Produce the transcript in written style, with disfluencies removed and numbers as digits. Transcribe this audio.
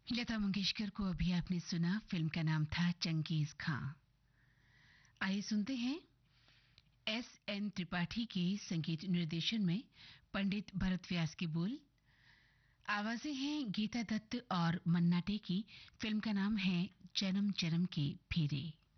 लता मंगेशकर को अभी आपने सुना। फिल्म का नाम था चंगेज खां। आइए सुनते हैं एस.एन. त्रिपाठी के संगीत निर्देशन में पंडित भरत व्यास के बोल। आवाजें हैं गीता दत्त और मन्ना डे की। फिल्म का नाम है जन्म जन्म के फेरे।